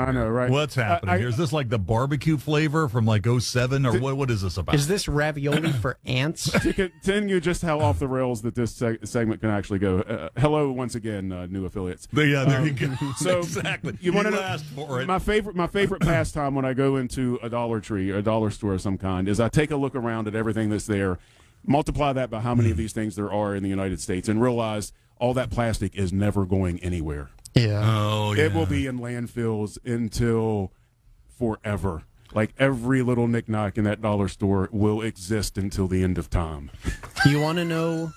happening? I know, here? right? What's happening here? Is this like the barbecue flavor from like '07, or what is this about? Is this ravioli for ants? To continue just how off the rails that this segment can actually go. Hello, once again, new affiliates. Yeah, there you go. So exactly. You want to asked for it. My favorite pastime when I go into a Dollar Tree or a dollar store of some kind is I take a look around at everything that's there, multiply that by how many of these things there are in the United States, and realize all that plastic is never going anywhere. Yeah. Oh, yeah. It will be in landfills until forever. Like every little knickknack in that dollar store will exist until the end of time. Do you want to know?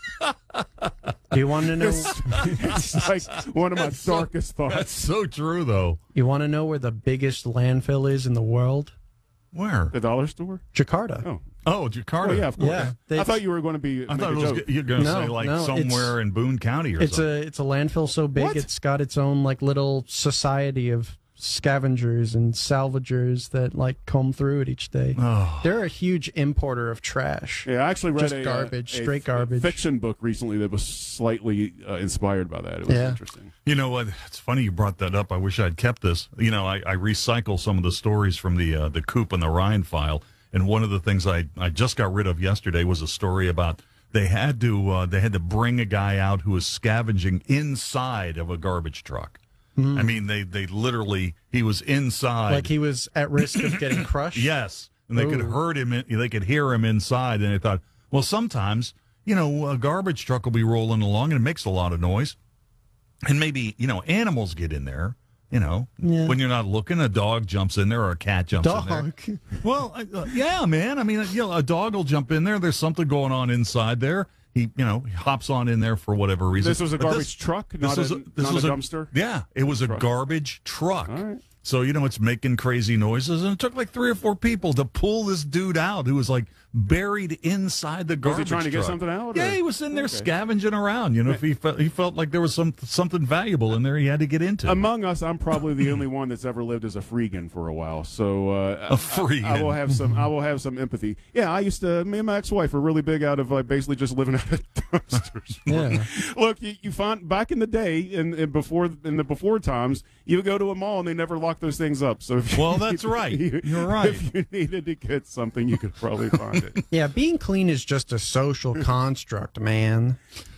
Do you want to know? It's like one of my darkest thoughts. That's so true, though. You want to know where the biggest landfill is in the world? Where? The dollar store? Jakarta. Oh, Jakarta. Oh, yeah, of course. Yeah, I thought you were going to be. I thought you were going to say like somewhere in Boone County or something. It's a landfill so big What? it's got its own like little society of scavengers and salvagers that like comb through it each day. Oh. They're a huge importer of trash. Yeah, I actually read Just garbage, straight a garbage. fiction book recently that was slightly inspired by that. It was interesting. You know what? It's funny you brought that up. I wish I'd kept this. You know, I recycle some of the stories from the Coop and the Ryan file, and one of the things I just got rid of yesterday was a story about they had to bring a guy out who was scavenging inside of a garbage truck. I mean, they literally, he was inside. Like he was at risk of getting crushed? Yes. And they could hurt him, they could hear him inside. And they thought, well, sometimes, you know, a garbage truck will be rolling along and it makes a lot of noise. And maybe, you know, animals get in there, you know, when you're not looking, a dog jumps in there or a cat jumps in there. Well, yeah, man. I mean, you know, a dog will jump in there. There's something going on inside there. He hops on in there for whatever reason. This was a garbage truck, not a dumpster? Yeah, it was a garbage truck. All right. So, you know, it's making crazy noises, and it took like 3 or 4 people to pull this dude out who was like buried inside the garbage Was he trying to get truck. something out? Yeah, or? he was in there scavenging around. You know, if he felt like there was something valuable in there he had to get into. Among us, I'm probably the only one that's ever lived as a freegan for a while. So a freegan. I will have some empathy. Yeah, me and my ex-wife were really big out of basically just living out of dumpsters. Yeah. Look, you find back in the day in the before times, you would go to a mall and they never locked those things up. So that's right. You're right. If you needed to get something, you could probably find it. Yeah, being clean is just a social construct, man.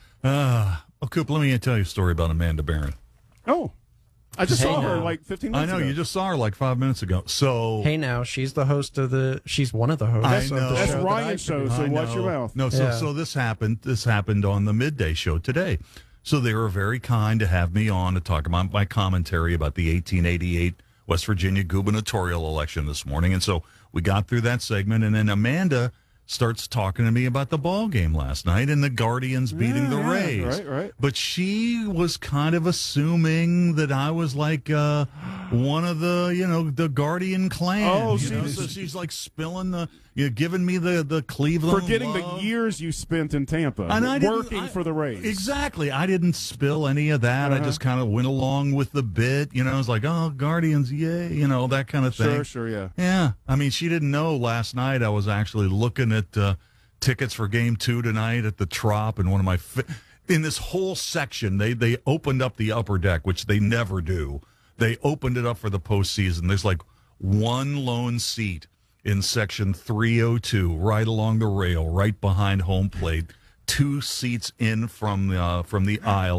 Coop, let me tell you a story about Amanda Barron. Oh, I just saw her like 15 minutes ago. I know, you just saw her like 5 minutes ago. So hey, now she's the host of she's one of the hosts. I know. Of the That's show Ryan's show, so watch your mouth. No, so this happened on the midday show today. So they were very kind to have me on to talk about my commentary about the 1888 West Virginia gubernatorial election this morning. And so we got through that segment, and then Amanda starts talking to me about the ball game last night and the Guardians beating the Rays. Right. But she was kind of assuming that I was like one of the Guardian clan. Oh, so she's like spilling giving me the Cleveland Forgetting love. the years you spent in Tampa And working for the Rays. Exactly. I didn't spill any of that. I just kind of went along with the bit. You know, I was like, oh, Guardians, yay, that kind of thing. Sure, yeah. Yeah. I mean, she didn't know last night I was actually looking at tickets for Game 2 tonight at the Trop, and one of my in this whole section, they opened up the upper deck, which they never do. They opened it up for the postseason. There's like one lone seat in section 302, right along the rail, right behind home plate. 2 seats in from the aisle,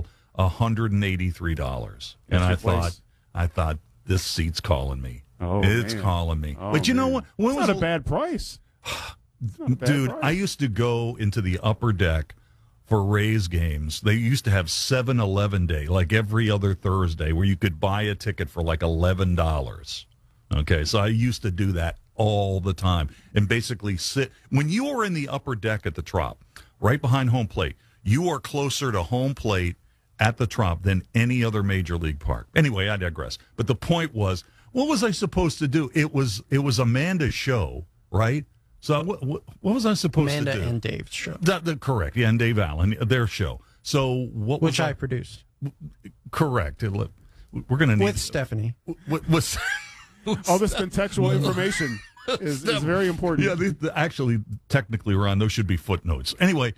$183. And I thought this seat's calling me. Oh, it's man. calling me. Oh, but you know man. what? When It's was not a bad price. Dude, I used to go into the upper deck for Rays games. They used to have 7-Eleven Day, like every other Thursday, where you could buy a ticket for like $11. Okay, so I used to do that all the time and basically sit. When you are in the upper deck at the Trop, right behind home plate, you are closer to home plate at the Trop than any other major league park. Anyway, I digress. But the point was, what was I supposed to do? It was Amanda's show, right? So what was I supposed to do? Amanda and Dave's show. Correct. Yeah, and Dave Allen, their show. So what was Which I produced. Correct. We're going to need... With Stephanie. Was All this contextual information is very important. Yeah, actually, technically, Ron, those should be footnotes. Anyway,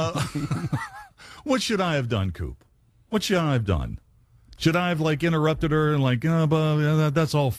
what should I have done, Coop? What should I have done? Should I have, interrupted her and, that's all